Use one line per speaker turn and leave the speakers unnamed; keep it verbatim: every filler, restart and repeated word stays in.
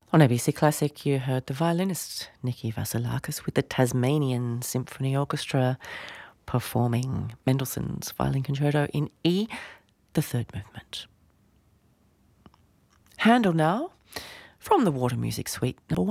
On A B C Classic, you heard the violinist Nikki Vasilakis with the Tasmanian Symphony Orchestra performing Mendelssohn's Violin Concerto in E, the third movement. Handel now, from the Water Music Suite number one.